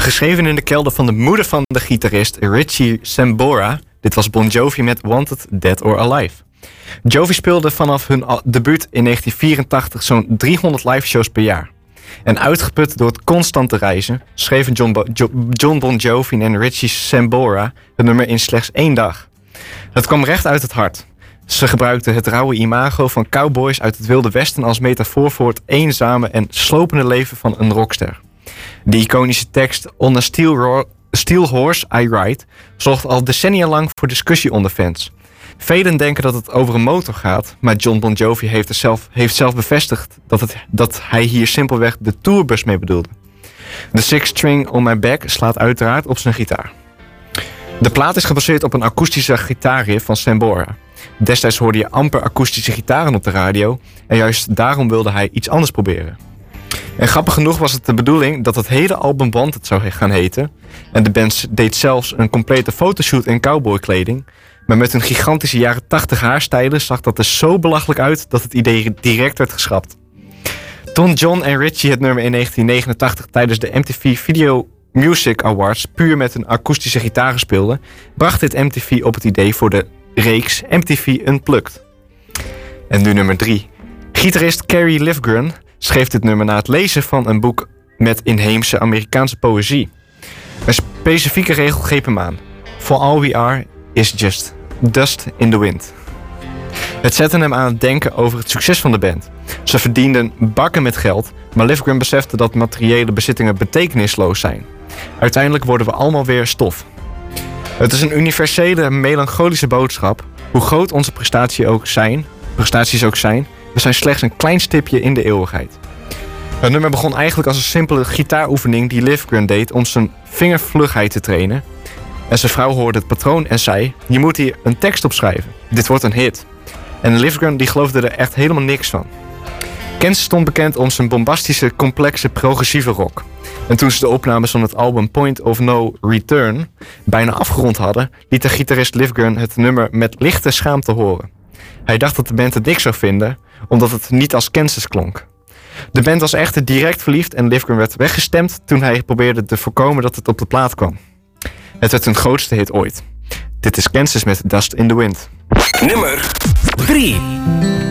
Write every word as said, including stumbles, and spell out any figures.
Geschreven in de kelder van de moeder van de gitarist Richie Sambora. Dit was Bon Jovi met Wanted, Dead or Alive. Jovi speelde vanaf hun debuut in negentien vierentachtig zo'n driehonderd live shows per jaar. En uitgeput door het constante reizen schreven John, Bo- jo- John Bon Jovi en Richie Sambora het nummer in slechts één dag. Het kwam recht uit het hart. Ze gebruikten het rauwe imago van cowboys uit het Wilde Westen als metafoor voor het eenzame en slopende leven van een rockster. De iconische tekst On a Steel, ro- Steel Horse I Ride zorgt al decennia lang voor discussie onder fans. Velen denken dat het over een motor gaat, maar John Bon Jovi heeft, er zelf, heeft zelf bevestigd dat, het, dat hij hier simpelweg de tourbus mee bedoelde. De Six String On My Back slaat uiteraard op zijn gitaar. De plaat is gebaseerd op een akoestische gitaarriff van Sambora. Destijds hoorde je amper akoestische gitaren op de radio en juist daarom wilde hij iets anders proberen. En grappig genoeg was het de bedoeling dat het hele album Wanted zou gaan heten. En de band deed zelfs een complete fotoshoot in cowboykleding. Maar met hun gigantische jaren tachtig haarstijlen zag dat er zo belachelijk uit dat het idee direct werd geschrapt. Toen John en Richie het nummer in negentien negenentachtig tijdens de M T V Video Music Awards puur met een akoestische gitaar speelden, bracht dit M T V op het idee voor de reeks M T V Unplugged. En nu nummer drie. Gitarist Kerry Livgren schreef dit nummer na het lezen van een boek met inheemse Amerikaanse poëzie. Een specifieke regel greep hem aan. For all we are is just dust in the wind. Het zette hem aan het denken over het succes van de band. Ze verdienden bakken met geld, maar Livgren besefte dat materiële bezittingen betekenisloos zijn. Uiteindelijk worden we allemaal weer stof. Het is een universele, melancholische boodschap. Hoe groot onze prestaties ook zijn, prestaties ook zijn, we zijn slechts een klein stipje in de eeuwigheid. Het nummer begon eigenlijk als een simpele gitaaroefening die Livgren deed om zijn vingervlugheid te trainen. En zijn vrouw hoorde het patroon en zei, je moet hier een tekst op schrijven. Dit wordt een hit. En Livgren die geloofde er echt helemaal niks van. Kansas stond bekend om zijn bombastische, complexe, progressieve rock. En toen ze de opnames van het album Point of No Return bijna afgerond hadden, liet de gitarist Livgren het nummer met lichte schaamte horen. Hij dacht dat de band het niks zou vinden, omdat het niet als Kansas klonk. De band was echter direct verliefd en Livgren werd weggestemd toen hij probeerde te voorkomen dat het op de plaat kwam. Het werd hun grootste hit ooit. Dit is Kansas met Dust in the Wind. Nummer drie.